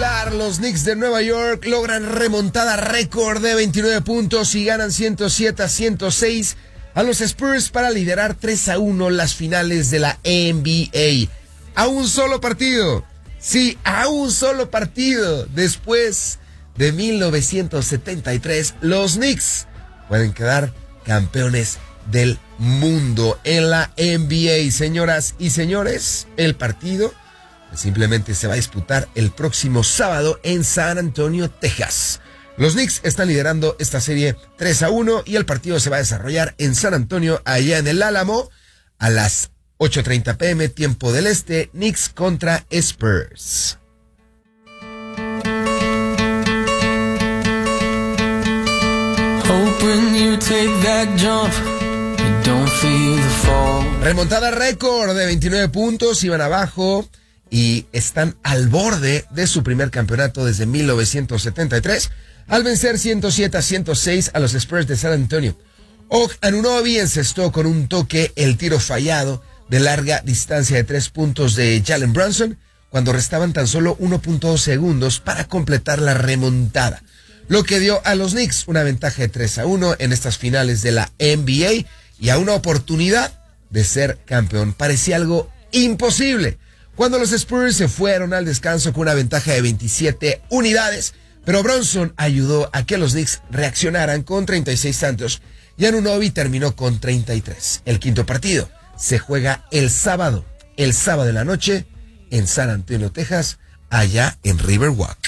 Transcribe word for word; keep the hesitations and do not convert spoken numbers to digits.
espectacular. Los Knicks de Nueva York logran remontada récord de veintinueve puntos y ganan ciento siete a ciento seis a los Spurs para liderar tres a uno las finales de la N B A. A un solo partido. Sí, a un solo partido. Después de mil novecientos setenta y tres, los Knicks pueden quedar campeones del mundo en la N B A. Señoras y señores, el partido simplemente se va a disputar el próximo sábado en San Antonio, Texas. Los Knicks están liderando esta serie tres a uno y el partido se va a desarrollar en San Antonio, allá en el Álamo, a las ocho treinta pm, tiempo del este. Knicks contra Spurs. Remontada récord de veintinueve puntos, iban abajo y están al borde de su primer campeonato desde mil novecientos setenta y tres al vencer ciento siete a ciento seis a los Spurs de San Antonio. Og Anunoby encestó con un toque el tiro fallado de larga distancia de tres puntos de Jalen Brunson cuando restaban tan solo uno punto dos segundos para completar la remontada, lo que dio a los Knicks una ventaja de tres a uno en estas finales de la N B A y a una oportunidad de ser campeón. Parecía algo imposible cuando los Spurs se fueron al descanso con una ventaja de veintisiete unidades, pero Brunson ayudó a que los Knicks reaccionaran con treinta y seis tantos y Anunoby terminó con treinta y tres. El quinto partido se juega el sábado, el sábado de la noche en San Antonio, Texas, allá en Riverwalk.